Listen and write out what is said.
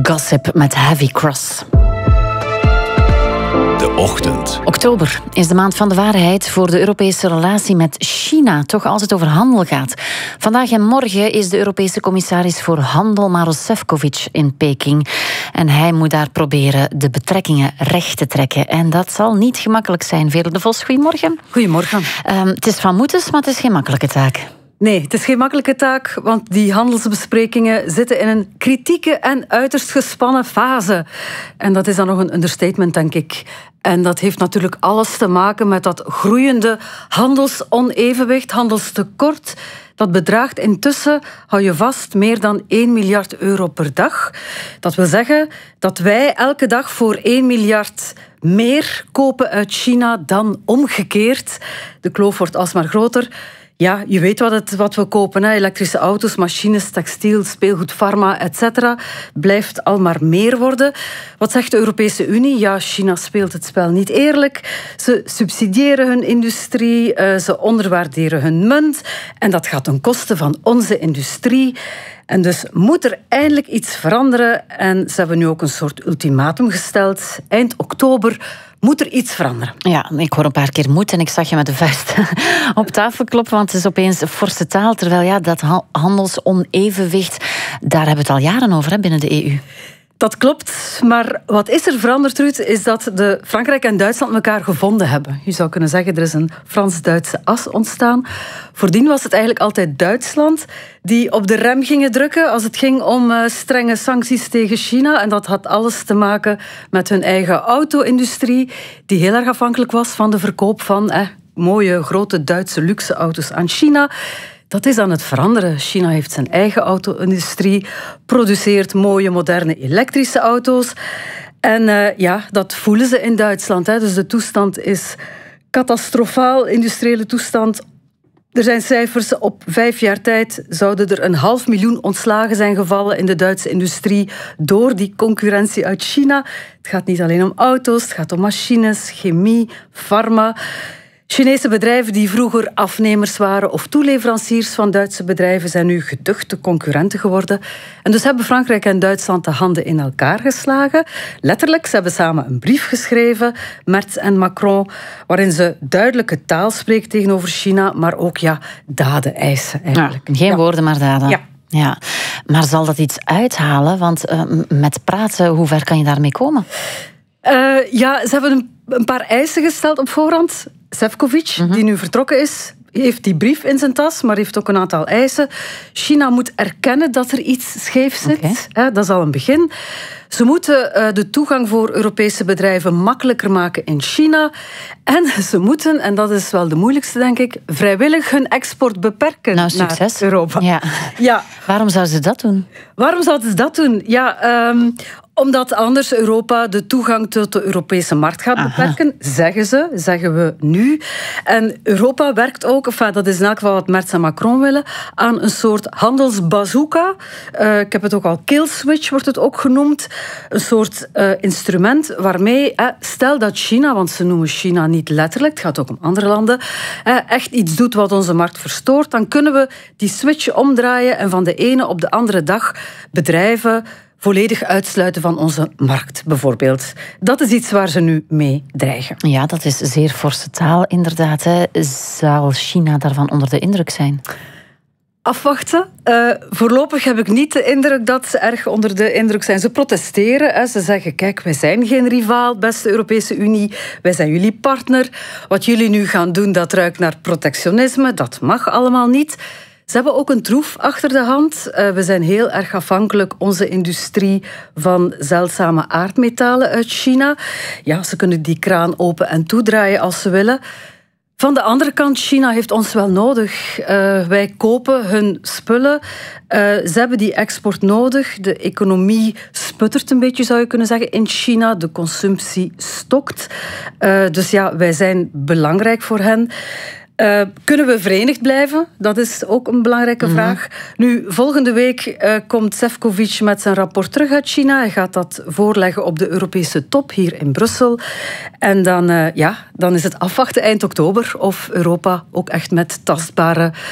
Gossip met Heavy Cross. De Ochtend. Oktober is de maand van de waarheid voor de Europese relatie met China, toch als het over handel gaat. Vandaag en morgen is de Europese commissaris voor Handel Maroš Šefčovič in Peking. En hij moet daar proberen de betrekkingen recht te trekken. En dat zal niet gemakkelijk zijn. Veerle de Vos, goedemorgen. Goedemorgen. Het is van moeders, maar het is geen makkelijke taak. Nee, het is geen makkelijke taak, want die handelsbesprekingen zitten in een kritieke en uiterst gespannen fase. En dat is dan nog een understatement, denk ik. En dat heeft natuurlijk alles te maken met dat groeiende handelsonevenwicht, handelstekort. Dat bedraagt intussen, hou je vast, meer dan 1 miljard euro per dag. Dat wil zeggen dat wij elke dag voor 1 miljard meer kopen uit China dan omgekeerd. De kloof wordt alsmaar groter. Ja, je weet wat we kopen. Hè. Elektrische auto's, machines, textiel, speelgoed, farma, etc. Blijft al maar meer worden. Wat zegt de Europese Unie? Ja, China speelt het spel niet eerlijk. Ze subsidiëren hun industrie, ze onderwaarderen hun munt. En dat gaat ten koste van onze industrie. En dus moet er eindelijk iets veranderen. En ze hebben nu ook een soort ultimatum gesteld. Eind oktober moet er iets veranderen. Ja, ik hoor een paar keer moet en ik zag je met de vuist op tafel kloppen, want het is opeens forse taal. Terwijl ja, dat handelsonevenwicht, daar hebben we het al jaren over binnen de EU. Dat klopt, maar wat is er veranderd, Ruud, is dat Frankrijk en Duitsland elkaar gevonden hebben. Je zou kunnen zeggen, er is een Frans-Duitse as ontstaan. Voordien was het eigenlijk altijd Duitsland die op de rem gingen drukken als het ging om strenge sancties tegen China. En dat had alles te maken met hun eigen auto-industrie, die heel erg afhankelijk was van de verkoop van mooie, grote Duitse luxe auto's aan China. Dat is aan het veranderen. China heeft zijn eigen auto-industrie, produceert mooie, moderne elektrische auto's. En dat voelen ze in Duitsland. Dus de toestand is catastrofaal, industriële toestand. Er zijn cijfers, op 5 jaar tijd zouden er 500.000 ontslagen zijn gevallen in de Duitse industrie door die concurrentie uit China. Het gaat niet alleen om auto's, het gaat om machines, chemie, farma. Chinese bedrijven die vroeger afnemers waren of toeleveranciers van Duitse bedrijven zijn nu geduchte concurrenten geworden. En dus hebben Frankrijk en Duitsland de handen in elkaar geslagen. Letterlijk, ze hebben samen een brief geschreven, Merz en Macron, waarin ze duidelijke taal spreken tegenover China, maar ook daden eisen eigenlijk. Ja, geen woorden, maar daden. Ja. Maar zal dat iets uithalen? Want met praten, hoe ver kan je daarmee komen? Ze hebben een paar eisen gesteld op voorhand. Šefčovič, die nu vertrokken is, heeft die brief in zijn tas, maar heeft ook een aantal eisen. China moet erkennen dat er iets scheef zit. Okay. Dat is al een begin. Ze moeten de toegang voor Europese bedrijven makkelijker maken in China. En ze moeten, en dat is wel de moeilijkste, denk ik, vrijwillig hun export beperken naar Europa. Ja. Waarom zouden ze dat doen? Waarom zouden ze dat doen? Omdat anders Europa de toegang tot de Europese markt gaat beperken, zeggen we nu. En Europa werkt ook, dat is in elk geval wat Merz en Macron willen, aan een soort handelsbazooka. Ik heb het ook al kill switch, wordt het ook genoemd. Een soort instrument waarmee, stel dat China, want ze noemen China niet letterlijk, het gaat ook om andere landen, echt iets doet wat onze markt verstoort, dan kunnen we die switch omdraaien en van de ene op de andere dag bedrijven volledig uitsluiten van onze markt, bijvoorbeeld. Dat is iets waar ze nu mee dreigen. Ja, dat is zeer forse taal, inderdaad. Zal China daarvan onder de indruk zijn? Afwachten. Voorlopig heb ik niet de indruk dat ze erg onder de indruk zijn. Ze protesteren. Ze zeggen, kijk, wij zijn geen rivaal, beste Europese Unie. Wij zijn jullie partner. Wat jullie nu gaan doen, dat ruikt naar protectionisme. Dat mag allemaal niet. Ze hebben ook een troef achter de hand. We zijn heel erg afhankelijk, onze industrie, van zeldzame aardmetalen uit China. Ja, ze kunnen die kraan open en toedraaien als ze willen. Van de andere kant, China heeft ons wel nodig. Wij kopen hun spullen. Ze hebben die export nodig. De economie sputtert een beetje, zou je kunnen zeggen, in China. De consumptie stokt. Dus wij zijn belangrijk voor hen. Kunnen we verenigd blijven? Dat is ook een belangrijke vraag. Nu, volgende week komt Šefčovič met zijn rapport terug uit China. Hij gaat dat voorleggen op de Europese top hier in Brussel. En dan is het afwachten eind oktober of Europa ook echt met tastbare